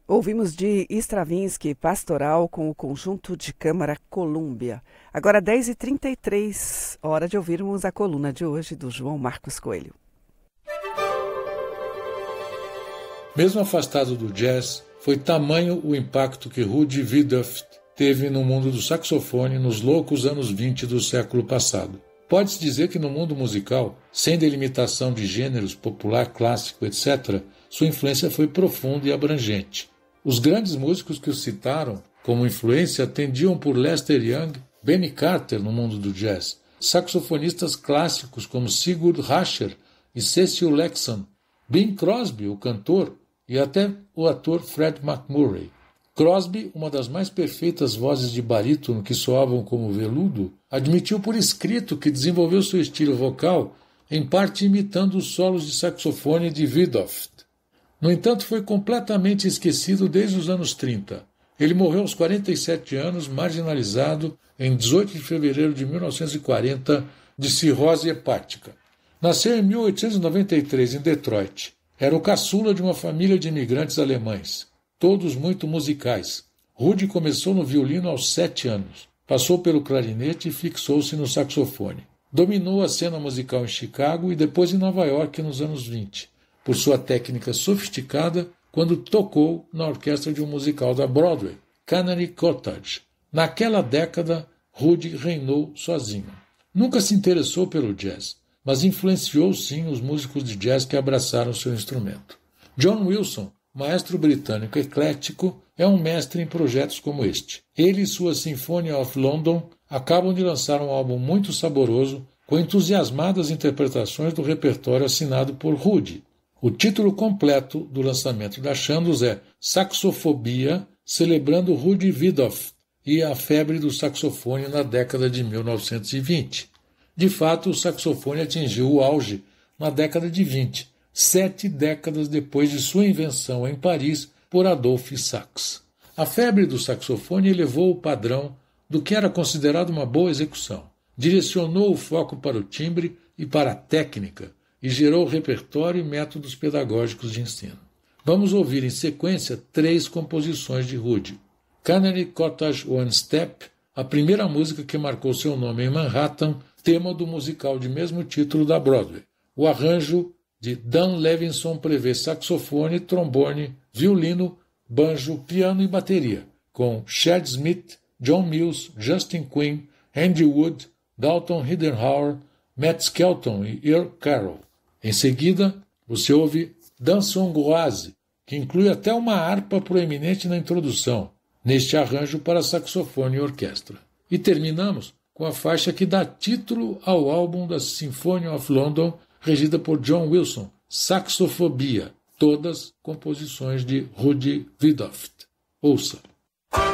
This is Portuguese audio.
Ouvimos de Stravinsky Pastoral com o conjunto de câmara Colúmbia. Agora 10h33, hora de ouvirmos a coluna de hoje do João Marcos Coelho. Mesmo afastado do jazz, foi tamanho o impacto que Rudy Wiedoeft teve no mundo do saxofone nos loucos anos 20 do século passado. Pode-se dizer que no mundo musical, sem delimitação de gêneros, popular, clássico, etc., sua influência foi profunda e abrangente. Os grandes músicos que o citaram como influência atendiam por Lester Young, Benny Carter no mundo do jazz, saxofonistas clássicos como Sigurd Rascher e Cecil Lexon, Bing Crosby, o cantor, e até o ator Fred MacMurray. Crosby, uma das mais perfeitas vozes de barítono que soavam como veludo, admitiu por escrito que desenvolveu seu estilo vocal em parte imitando os solos de saxofone de Wiedoeft. No entanto, foi completamente esquecido desde os anos 30. Ele morreu aos 47 anos, marginalizado, em 18 de fevereiro de 1940, de cirrose hepática. Nasceu em 1893 em Detroit. Era o caçula de uma família de imigrantes alemães, todos muito musicais. Rudy começou no violino aos 7 anos. Passou pelo clarinete e fixou-se no saxofone. Dominou a cena musical em Chicago e depois em Nova York nos anos 20. Por sua técnica sofisticada quando tocou na orquestra de um musical da Broadway, Canary Cottage. Naquela década, Rudy reinou sozinho. Nunca se interessou pelo jazz, mas influenciou sim os músicos de jazz que abraçaram seu instrumento. John Wilson, maestro britânico eclético, é um mestre em projetos como este. Ele e sua Symphony of London acabam de lançar um álbum muito saboroso com entusiasmadas interpretações do repertório assinado por Rudy. O título completo do lançamento da Chandos é Saxofobia, celebrando Rudy Wiedoeft e a febre do saxofone na década de 1920. De fato, o saxofone atingiu o auge na década de 20, 7 décadas depois de sua invenção em Paris por Adolphe Sax. A febre do saxofone elevou o padrão do que era considerado uma boa execução, direcionou o foco para o timbre e para a técnica, e gerou repertório e métodos pedagógicos de ensino. Vamos ouvir em sequência 3 composições de Rudy. Canary Cottage One Step, a primeira música que marcou seu nome em Manhattan, tema do musical de mesmo título da Broadway. O arranjo de Dan Levinson prevê saxofone, trombone, violino, banjo, piano e bateria, com Chad Smith, John Mills, Justin Quinn, Andy Wood, Dalton Heidenhauer, Matt Skelton e Earl Carroll. Em seguida, você ouve Danse Hongroise, que inclui até uma harpa proeminente na introdução, neste arranjo para saxofone e orquestra. E terminamos com a faixa que dá título ao álbum da Symphony of London, regida por John Wilson, Saxofobia, todas composições de Rudy Wiedoeft. Ouça!